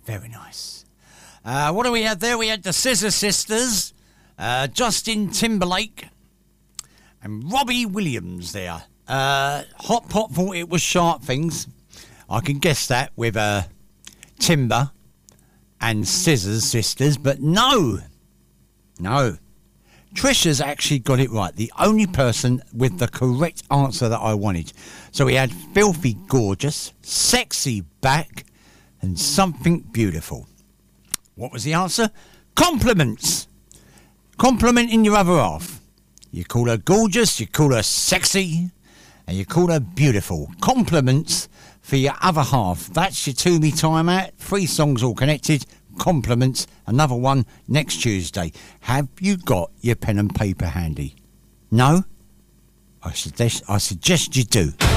Very nice. What do we have there? We had the Scissor Sisters, Justin Timberlake, and Robbie Williams there. Hot Pot thought it was Sharp Things. I can guess that with Timber and Scissors Sisters, but no. Trisha's actually got it right. The only person with the correct answer that I wanted. So we had Filthy Gorgeous, Sexy Back, and Something Beautiful. What was the answer? Compliments. Complimenting your other half. You call her gorgeous, you call her sexy, and you call her beautiful. Compliments for your other half. That's your To Me Time Out. 3 songs all connected. Compliments. Another one next Tuesday. Have you got your pen and paper handy? No? I suggest you do.